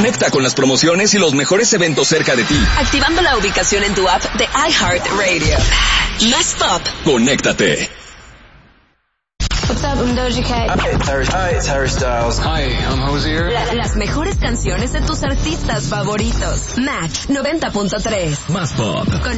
Conecta con las promociones y los mejores eventos cerca de ti. Activando la ubicación en tu app de iHeartRadio. Más pop. Conéctate. What's up, I'm Doja Cat. Hi, it's Harry Styles. Hi, I'm Hozier. Las mejores canciones de tus artistas favoritos. Match 90.3. Más pop. Con